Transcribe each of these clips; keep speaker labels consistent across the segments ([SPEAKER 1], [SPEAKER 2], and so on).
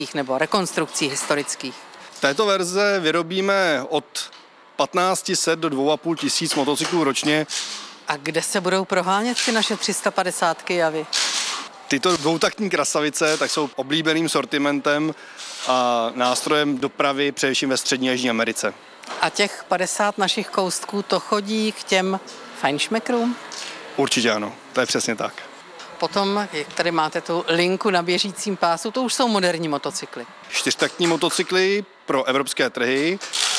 [SPEAKER 1] nebo rekonstrukcí historických.
[SPEAKER 2] Této verze vyrobíme od 1500 do 2500 motocyklů ročně.
[SPEAKER 1] A kde se budou prohánět ty naše 350 Javy?
[SPEAKER 2] Tyto dvoutaktní krasavice tak jsou oblíbeným sortimentem a nástrojem dopravy především ve střední a jižní Americe.
[SPEAKER 1] A těch 50 našich koustků to chodí k těm fajnšmekrům?
[SPEAKER 2] Určitě ano, to je přesně tak.
[SPEAKER 1] Potom, jak tady máte tu linku na běžícím pásu, to už jsou moderní motocykly.
[SPEAKER 2] Čtyřtaktní motocykly pro evropské trhy.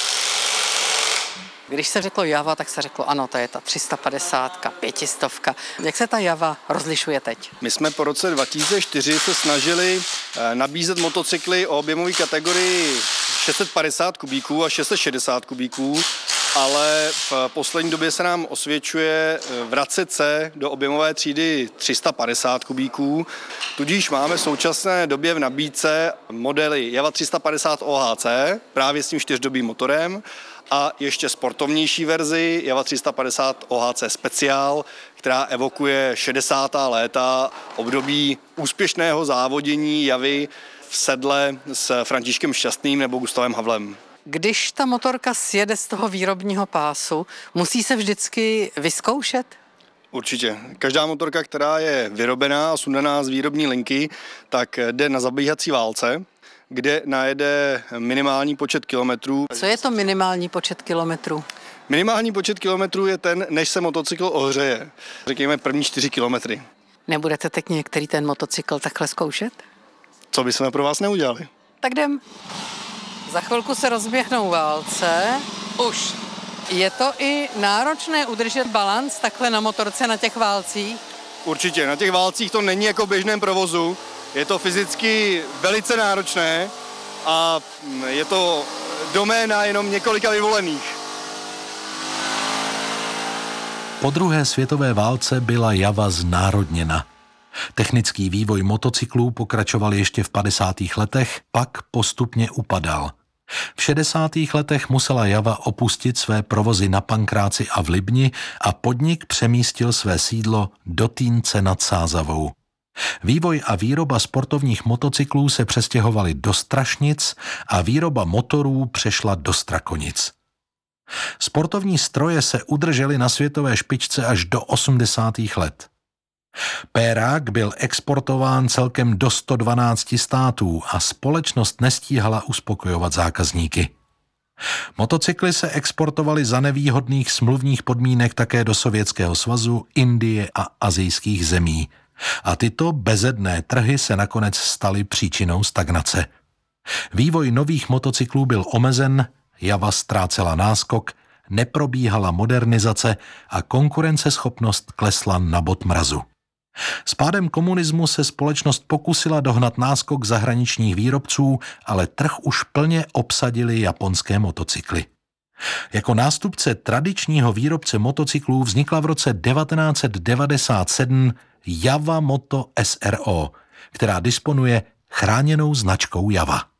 [SPEAKER 1] Když se řeklo Java, tak se řeklo ano, to je ta 350, 500. Jak se ta Java rozlišuje teď?
[SPEAKER 2] My jsme po roce 2004 se snažili nabízet motocykly o objemové kategorii 650 kubíků a 660 kubíků, ale v poslední době se nám osvědčuje vracet se do objemové třídy 350 kubíků. Tudíž máme v současné době v nabídce modely Java 350 OHC, právě s tím 4dobým motorem, a ještě sportovnější verzi Java 350 OHC Speciál, která evokuje 60. léta, období úspěšného závodění Javy v sedle s Františkem Šťastným nebo Gustavem Havlem.
[SPEAKER 1] Když ta motorka sjede z toho výrobního pásu, musí se vždycky vyzkoušet?
[SPEAKER 2] Určitě. Každá motorka, která je vyrobená a sundaná z výrobní linky, tak jde na zabíhací válce, kde najede minimální počet kilometrů.
[SPEAKER 1] Co je to minimální počet kilometrů?
[SPEAKER 2] Minimální počet kilometrů je ten, než se motocykl ohřeje. Řekněme první 4 kilometry.
[SPEAKER 1] Nebudete teď některý ten motocykl takhle zkoušet?
[SPEAKER 2] Co bychom pro vás neudělali?
[SPEAKER 1] Tak jdem. Za chvilku se rozběhnou válce. Už. Je to i náročné udržet balanc takhle na motorce na těch válcích?
[SPEAKER 2] Určitě. Na těch válcích to není jako v běžném provozu. Je to fyzicky velice náročné a je to doména jenom několika vyvolených.
[SPEAKER 3] Po druhé světové válce byla Java znárodněna. Technický vývoj motocyklů pokračoval ještě v 50. letech, pak postupně upadal. V 60. letech musela Java opustit své provozy na Pankráci a v Libni a podnik přemístil své sídlo do Týnce nad Sázavou. Vývoj a výroba sportovních motocyklů se přestěhovaly do Strašnic a výroba motorů přešla do Strakonic. Sportovní stroje se udržely na světové špičce až do 80. let. Pérák byl exportován celkem do 112 států a společnost nestíhala uspokojovat zákazníky. Motocykly se exportovaly za nevýhodných smluvních podmínek také do Sovětského svazu, Indie a asijských zemí. A tyto bezedné trhy se nakonec staly příčinou stagnace. Vývoj nových motocyklů byl omezen, Java ztrácela náskok, neprobíhala modernizace a konkurenceschopnost klesla na bod mrazu. S pádem komunismu se společnost pokusila dohnat náskok zahraničních výrobců, ale trh už plně obsadili japonské motocykly. Jako nástupce tradičního výrobce motocyklů vznikla v roce 1997 Java Moto SRO, která disponuje chráněnou značkou Java.